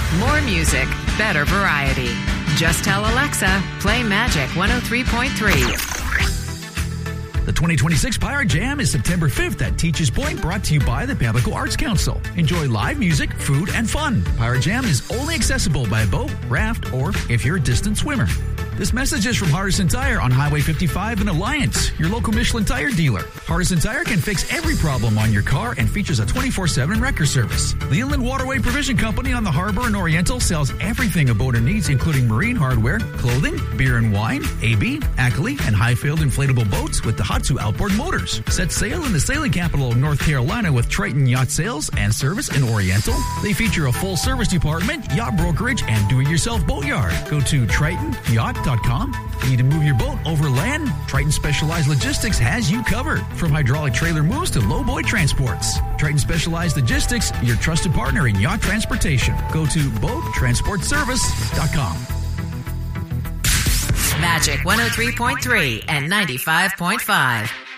More music, better variety. Just tell Alexa, play Magic 103.3. The 2026 Pirate Jam is September 5th at Teachers Point, brought to you by the Pamlico Arts Council. Enjoy live music, food, and fun. Pirate Jam is only accessible by boat, raft, or if you're a distant swimmer. This message is from Hardison Tire on Highway 55 in Alliance, your local Michelin tire dealer. Hardison Tire can fix every problem on your car and features a 24/7 wrecker service. The Inland Waterway Provision Company on the Harbor and Oriental sells everything a boater needs, including marine hardware, clothing, beer and wine, AB, Ackley, and high-failed inflatable boats with the Hatsu outboard motors. Set sail in the sailing capital of North Carolina with Triton Yacht Sales and Service in Oriental. They feature a full-service department, yacht brokerage, and do-it-yourself boat yard. Go to TritonYacht.com. Need to move your boat over land? Triton Specialized Logistics has you covered. From hydraulic trailer moves to lowboy transports. Triton Specialized Logistics, your trusted partner in yacht transportation. Go to BoatTransportService.com. Magic 103.3 and 95.5.